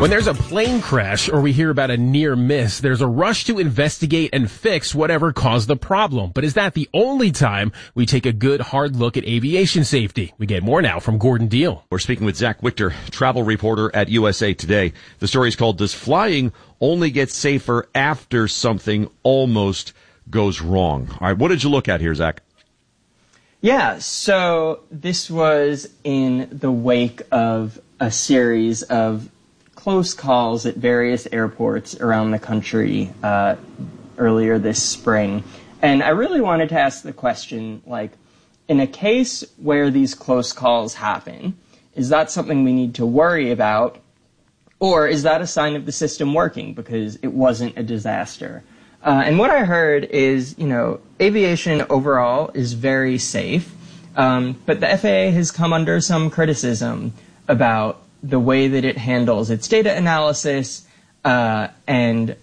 When there's a plane crash or we hear about a near miss, there's a rush to investigate and fix whatever caused the problem. But is that the only time we take a good hard look at aviation safety? We get more now from Gordon Deal. We're speaking with Zach Wichter, travel reporter at USA Today. The story is called, Does Flying Only Get Safer After Something Almost Goes Wrong? All right, what did you look at here, Zach? Yeah, so this was in the wake of a series of close calls at various airports around the country earlier this spring. And I really wanted to ask the question, like, in a case where these close calls happen, is that something we need to worry about? Or is that a sign of the system working because it wasn't a disaster? And what I heard is, aviation overall is very safe, but the FAA has come under some criticism about the way that it handles its data analysis, and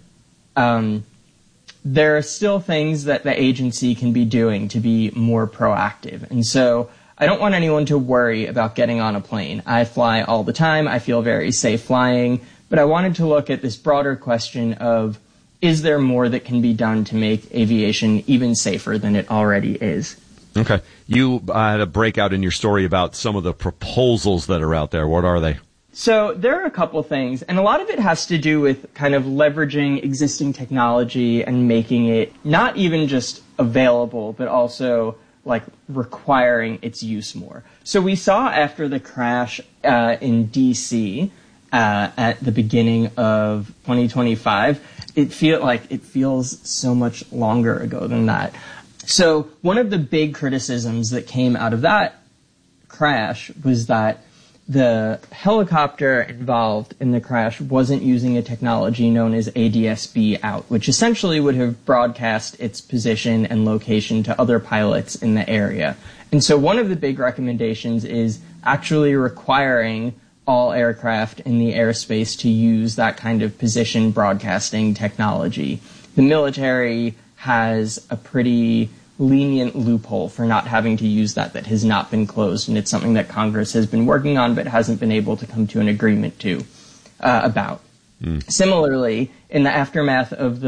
there are still things that the agency can be doing to be more proactive. And so I don't want anyone to worry about getting on a plane. I fly all the time. I feel very safe flying. But I wanted to look at this broader question of, is there more that can be done to make aviation even safer than it already is? Okay. You had a breakout in your story about some of the proposals that are out there. What are they? So there are a couple things, and a lot of it has to do with kind of leveraging existing technology and making it not even just available, but also like requiring its use more. So we saw after the crash in DC at the beginning of 2025, it feels so much longer ago than that. So one of the big criticisms that came out of that crash was that the helicopter involved in the crash wasn't using a technology known as ADS-B out, which essentially would have broadcast its position and location to other pilots in the area. And so one of the big recommendations is actually requiring all aircraft in the airspace to use that kind of position broadcasting technology. The military has a pretty lenient loophole for not having to use that has not been closed, and it's something that Congress has been working on but hasn't been able to come to an agreement about. Similarly, in the aftermath of the